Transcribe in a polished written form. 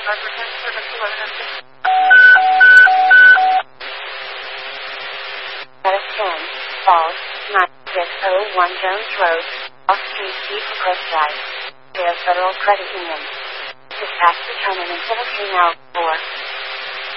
10, Falls, 9601 Jones Road, Off Street, East Coast Drive. Federal Credit Union. Dispatch determinant of a female, 4.